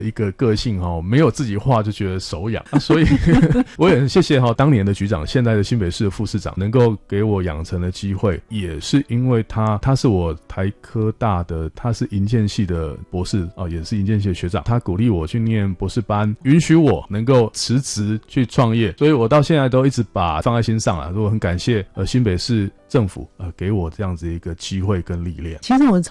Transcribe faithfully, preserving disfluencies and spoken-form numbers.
一个个性哦，没有自己画就觉得手痒、啊、所以我也很谢谢哈当年的局长，现在的新北市的副市长，能够给我养成的机会，也是因为他他是我台科大的，他是营建系的博士啊，也是营建系的学长，他鼓励我去念博士班，允许我能够辞职去创业，所以我到现在都一直把放在心上啦。我很感谢呃新北市政府呃给我这样子一个机会跟历练。 其实我